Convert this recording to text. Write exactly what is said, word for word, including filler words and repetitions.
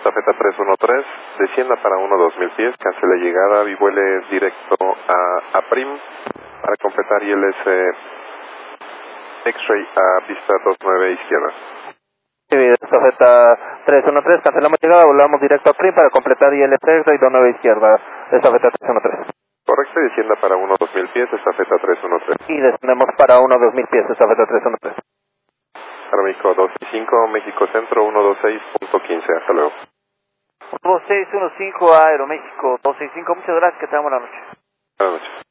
estafeta tres uno tres, descienda para uno dos mil pies, cancele llegada y vuele directo a, a Prim para completar I L S X-Ray a pista dos nueve izquierda. Estafeta tres uno tres, cancelamos llegada, volvamos directo a Prim para completar I L S X-Ray dos nueve izquierda, estafeta tres uno tres. Correcto, y descienda para uno dos mil pies, estafeta tres uno tres. Y descendemos para uno dos mil pies, estafeta tres uno tres. Aeroméxico dos cinco, México Centro uno dos seis punto quince, hasta luego. dos seis uno cinco, Aeroméxico dos seis cinco, muchas gracias, que tengamos buena noche. Buenas noches.